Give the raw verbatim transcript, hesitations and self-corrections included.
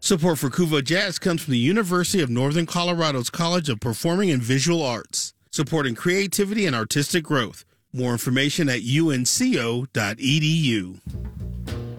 Support for Kuva Jazz comes from the University of Northern Colorado's College of Performing and Visual Arts, supporting creativity and artistic growth. More information at U N C O dot E D U.